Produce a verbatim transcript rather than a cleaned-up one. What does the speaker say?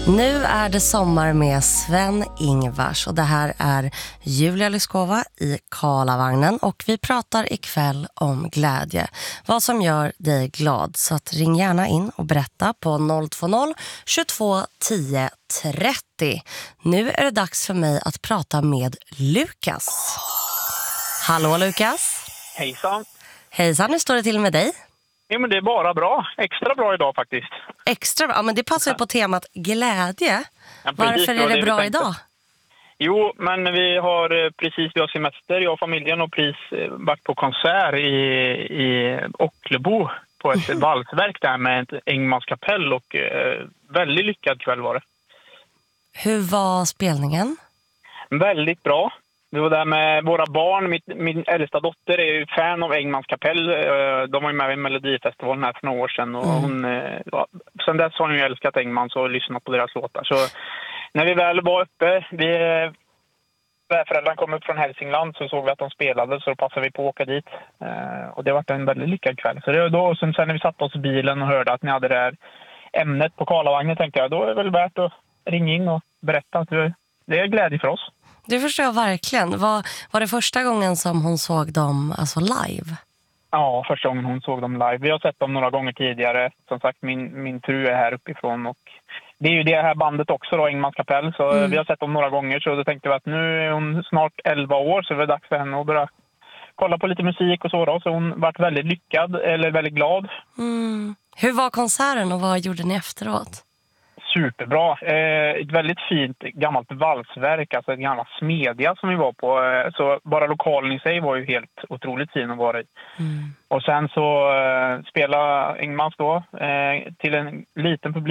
Nu är det sommar med Sven-Ingvars och det här är Julia Lyskova i Karlavagnen och vi pratar ikväll om glädje. Vad som gör dig glad. Så att ring gärna in och berätta på noll två noll tjugotvå tio trettio. Nu är det dags för mig att prata med Lukas. Hallå Lukas. Hejsan. Hejsan, hur står det till med dig? Jo, men det är bara bra. Extra bra idag faktiskt. Extra bra, ja, men det passar ju på temat glädje. Ja, precis, Varför är det, det bra vi tänkte. idag? Jo, men vi har precis, vi har semester, jag och familjen och pris varit på konsert i, i Ocklebo på ett valsverk där med ett Engmans kapell och eh, väldigt lyckad kväll var det. Hur var spelningen? Väldigt bra. Vi var där med våra barn. Mitt, min äldsta dotter är ju fan av Engmans kapell. De var ju med i Melodifestivalen här för några år sedan. Och hon, ja, sen dess har hon ju älskat Engmans och lyssnat på deras låtar. Så när vi väl var uppe, vi, föräldrarna kom upp från Hälsingland, så såg vi att de spelade, så då passade vi på att åka dit. Och det var en väldigt lyckad kväll. Så det, då, sen, sen när vi satte oss i bilen och hörde att ni hade det här ämnet på Karlavagnen, tänkte jag, då är det väl värt att ringa in och berätta att det är glädje för oss. Det förstår jag verkligen. Var, var det första gången som hon såg dem alltså live? Ja, första gången hon såg dem live. Vi har sett dem några gånger tidigare. Som sagt, min, min fru är här uppifrån. Och det är ju det här bandet också då, Engmans kapell. Så mm. vi har sett dem några gånger. Så då tänkte vi att nu är hon snart elva år. Så det är dags för henne att börja kolla på lite musik och så då. Så hon varit väldigt lyckad, eller väldigt glad. Mm. Hur var konserten och vad gjorde ni efteråt? Superbra. Eh, ett väldigt fint gammalt valsverk, alltså ett gammalt smedja som vi var på. Eh, så bara lokalen i sig var ju helt otroligt fin att vara i. Mm. Och sen så eh, spela Engmans då eh, till en liten publik.